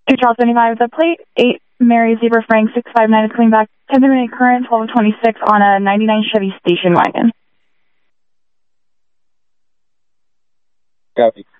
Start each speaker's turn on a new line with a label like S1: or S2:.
S1: 2 Charles 75, the plate 8 Mary Zebra Frank 659 is coming back 10 minute current 1226 on a 99 Chevy station wagon.
S2: Copy.